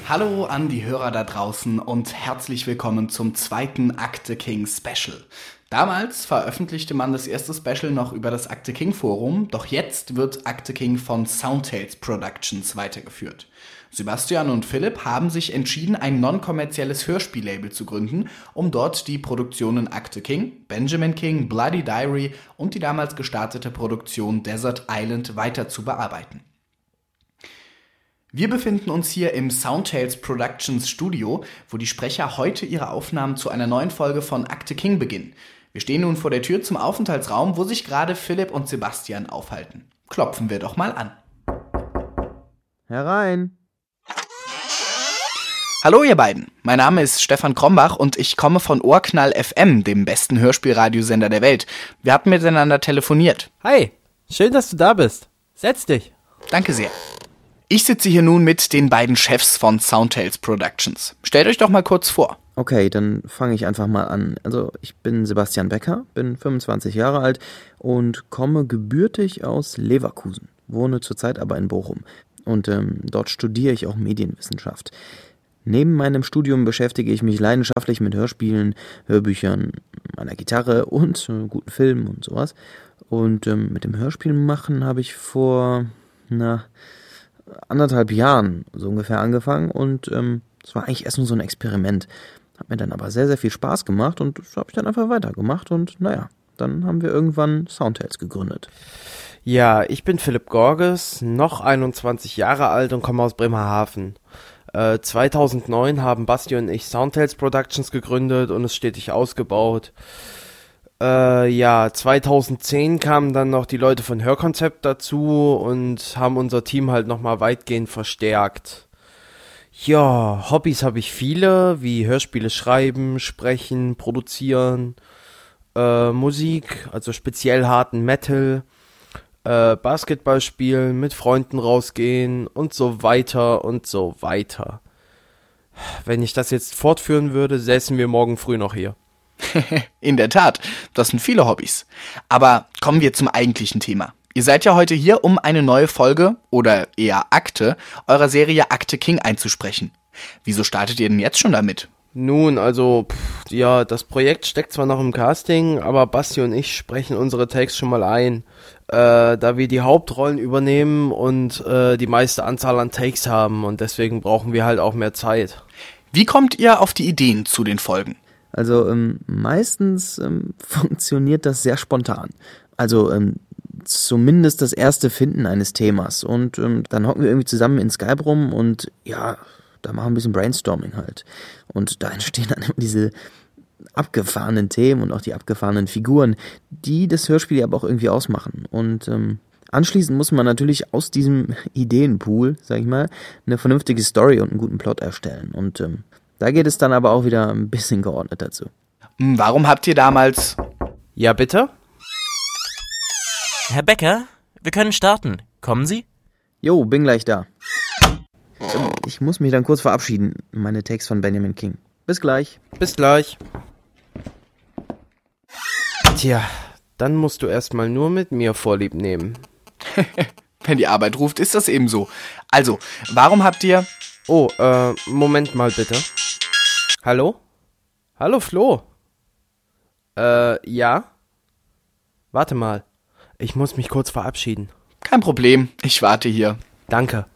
Hallo an die Hörer da draußen und herzlich willkommen zum zweiten Akte King Special. Damals veröffentlichte man das erste Special noch über das Akte King Forum, doch jetzt wird Akte King von Soundtales Productions weitergeführt. Sebastian und Philipp haben sich entschieden, ein non-kommerzielles Hörspiellabel zu gründen, um dort die Produktionen Akte King, Benjamin King, Bloody Diary und die damals gestartete Produktion Desert Island weiter zu bearbeiten. Wir befinden uns hier im Soundtales Productions Studio, wo die Sprecher heute ihre Aufnahmen zu einer neuen Folge von Akte King beginnen. Wir stehen nun vor der Tür zum Aufenthaltsraum, wo sich gerade Philipp und Sebastian aufhalten. Klopfen wir doch mal an. Herein! Hallo ihr beiden, mein Name ist Stefan Krombach und ich komme von Ohrknall FM, dem besten Hörspielradiosender der Welt. Wir hatten miteinander telefoniert. Hi, schön, dass du da bist. Setz dich. Danke sehr. Ich sitze hier nun mit den beiden Chefs von Soundtales Productions. Stellt euch doch mal kurz vor. Okay, dann fange ich einfach mal an. Also, ich bin Sebastian Becker, bin 25 Jahre alt und komme gebürtig aus Leverkusen, wohne zurzeit aber in Bochum. Und dort studiere ich auch Medienwissenschaft. Neben meinem Studium beschäftige ich mich leidenschaftlich mit Hörspielen, Hörbüchern, meiner Gitarre und guten Filmen und sowas. Und mit dem Hörspielmachen habe ich vor, 1,5 Jahren so ungefähr angefangen und es war eigentlich erst nur so ein Experiment. Hat mir dann aber sehr, sehr viel Spaß gemacht und das habe ich dann einfach weitergemacht und dann haben wir irgendwann Soundtales gegründet. Ja, ich bin Philipp Gorges, noch 21 Jahre alt und komme aus Bremerhaven. 2009 haben Basti und ich Soundtales Productions gegründet und es stetig ausgebaut. 2010 kamen dann noch die Leute von Hörkonzept dazu und haben unser Team halt nochmal weitgehend verstärkt. Ja, Hobbys habe ich viele, wie Hörspiele schreiben, sprechen, produzieren, Musik, also speziell harten Metal, Basketball spielen, mit Freunden rausgehen und so weiter und so weiter. Wenn ich das jetzt fortführen würde, säßen wir morgen früh noch hier. In der Tat, das sind viele Hobbys. Aber kommen wir zum eigentlichen Thema. Ihr seid ja heute hier, um eine neue Folge, oder eher Akte, eurer Serie Akte King einzusprechen. Wieso startet ihr denn jetzt schon damit? Nun, also, das Projekt steckt zwar noch im Casting, aber Basti und ich sprechen unsere Takes schon mal ein, da wir die Hauptrollen übernehmen und die meiste Anzahl an Takes haben und deswegen brauchen wir halt auch mehr Zeit. Wie kommt ihr auf die Ideen zu den Folgen? Also meistens funktioniert das sehr spontan. Also zumindest das erste Finden eines Themas und dann hocken wir irgendwie zusammen in Skype rum und da machen wir ein bisschen Brainstorming halt. Und da entstehen dann immer diese abgefahrenen Themen und auch die abgefahrenen Figuren, die das Hörspiel aber auch irgendwie ausmachen. Und anschließend muss man natürlich aus diesem Ideenpool, sag ich mal, eine vernünftige Story und einen guten Plot erstellen. Und da geht es dann aber auch wieder ein bisschen geordnet dazu. Warum habt ihr damals... Ja, bitte? Herr Becker, wir können starten. Kommen Sie? Jo, bin gleich da. Ich muss mich dann kurz verabschieden. Meine Takes von Benjamin King. Bis gleich. Bis gleich. Tja, dann musst du erstmal nur mit mir Vorlieb nehmen. Wenn die Arbeit ruft, ist das eben so. Also, warum habt ihr... Oh, Moment mal bitte. Hallo? Hallo, Flo? Ja? Warte mal. Ich muss mich kurz verabschieden. Kein Problem, ich warte hier. Danke.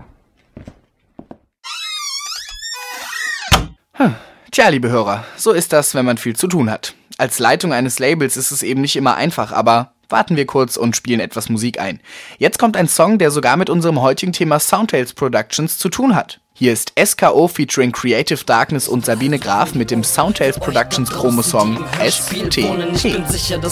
Tja, liebe Hörer, so ist das, wenn man viel zu tun hat. Als Leitung eines Labels ist es eben nicht immer einfach, aber warten wir kurz und spielen etwas Musik ein. Jetzt kommt ein Song, der sogar mit unserem heutigen Thema Soundtales Productions zu tun hat. Hier ist SKO featuring Creative Darkness und Sabine Graf mit dem Soundtales Productions Promo-Song STT.